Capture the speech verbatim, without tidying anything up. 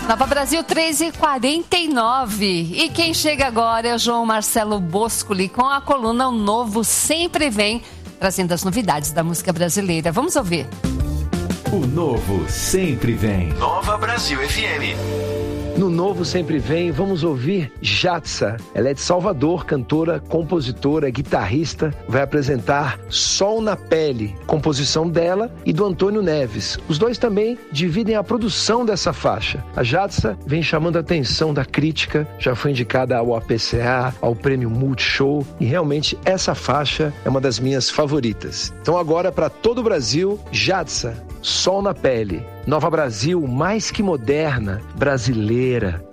Nova Brasil três e quarenta e nove. E quem chega agora é o João Marcelo Boscoli com a coluna O Novo Sempre Vem, trazendo as novidades da música brasileira. Vamos ouvir. O Novo Sempre Vem. Nova Brasil F M. No Novo Sempre Vem, vamos ouvir Jatsa. Ela é de Salvador, cantora, compositora, guitarrista. Vai apresentar Sol na Pele, composição dela e do Antônio Neves. Os dois também dividem a produção dessa faixa. A Jatsa vem chamando a atenção da crítica, já foi indicada ao A P C A, ao Prêmio Multishow, e realmente essa faixa é uma das minhas favoritas. Então agora, para todo o Brasil, Jatsa, Sol na Pele. Nova Brasil, mais que moderna, brasileira.